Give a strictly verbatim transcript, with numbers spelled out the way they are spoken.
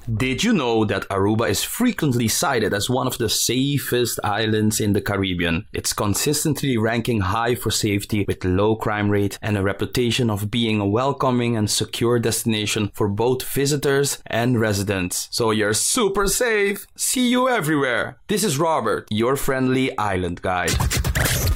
Did you know that Aruba is frequently cited as one of the safest islands in the Caribbean? It's consistently ranking high for safety with low crime rate and a reputation of being a welcoming and secure destination for both visitors and residents. So you're super safe. See you everywhere. This is Robert, your friendly island guide.